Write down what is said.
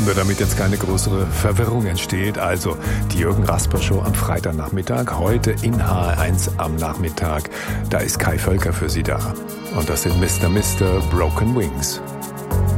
Nur damit jetzt keine größere Verwirrung entsteht, also die Jürgen Rasper Show am Freitagnachmittag, heute in HR1 am Nachmittag. Da ist Kai Völker für Sie da. Und das sind Mr. Broken Wings.